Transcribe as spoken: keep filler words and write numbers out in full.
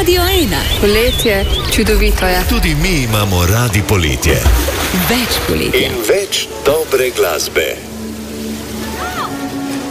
Radio ena. Poletje, čudovito je. Tudi mi imamo radi poletje. Več poletja. In več dobre glasbe.